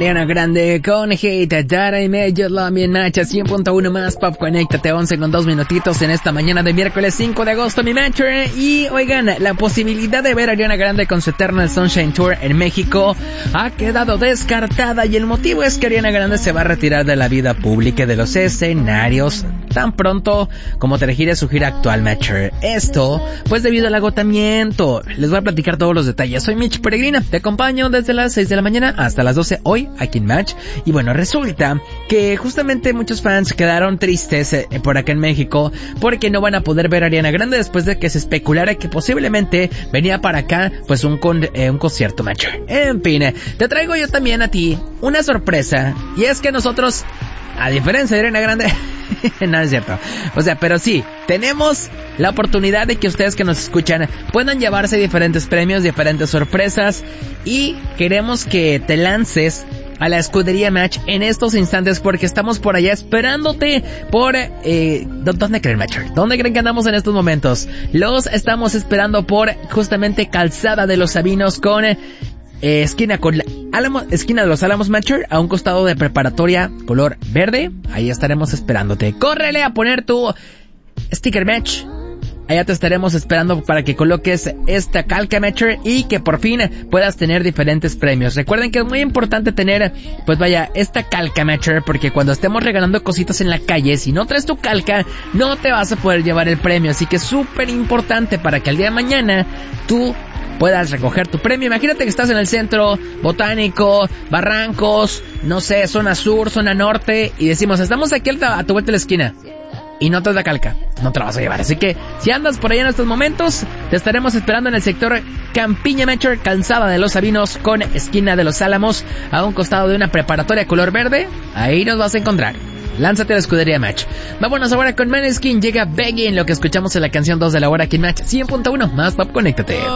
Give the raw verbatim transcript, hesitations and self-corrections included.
Ariana Grande con Hate, That I Made You Love Me en Match, cien punto uno más Pop, conéctate, once con dos minutitos en esta mañana de miércoles cinco de agosto, mi Match. Y oigan, la posibilidad de ver a Ariana Grande con su Eternal Sunshine Tour en México ha quedado descartada, y el motivo es que Ariana Grande se va a retirar de la vida pública y de los escenarios tan pronto como te gire su gira actual, Matcher. Esto, pues debido al agotamiento. Les voy a platicar todos los detalles. Soy Mitch Peregrina, te acompaño desde las seis de la mañana hasta las doce hoy aquí en Match. Y bueno, resulta que justamente muchos fans quedaron tristes eh, por acá en México porque no van a poder ver a Ariana Grande después de que se especulara que posiblemente venía para acá pues un con, eh, un concierto, Matcher. En fin, eh, te traigo yo también a ti una sorpresa, y es que nosotros, a diferencia de Ariana Grande, no es cierto, o sea, pero sí, tenemos la oportunidad de que ustedes que nos escuchan puedan llevarse diferentes premios, diferentes sorpresas, y queremos que te lances a la escudería Match en estos instantes porque estamos por allá esperándote por... Eh, ¿Dónde creen, Matcher? ¿Dónde creen que andamos en estos momentos? Los estamos esperando por justamente Calzada de los Sabinos con... Eh, esquina con la Álamo, esquina de los Álamos, Matcher, a un costado de preparatoria color verde. Ahí estaremos esperándote. Córrele a poner tu sticker, Match. Allá te estaremos esperando para que coloques esta calca, Matcher, y que por fin puedas tener diferentes premios. Recuerden que es muy importante tener, pues vaya, esta calca, Matcher, porque cuando estemos regalando cositas en la calle, si no traes tu calca, no te vas a poder llevar el premio. Así que es súper importante para que al día de mañana tú puedas recoger tu premio. Imagínate que estás en el centro botánico, Barrancos, no sé, zona sur, zona norte, y decimos, estamos aquí a tu vuelta de la esquina, y no traes la calca, no te la vas a llevar. Así que si andas por allá en estos momentos, te estaremos esperando en el sector Campiña, Matcher, Calzada de los Sabinos con esquina de los Álamos, a un costado de una preparatoria color verde. Ahí nos vas a encontrar. Lánzate a la escudería Match. Vámonos ahora con Maneskin. Llega Begging, lo que escuchamos en la canción dos de la hora aquí en Match cien punto uno más Pop, conéctate.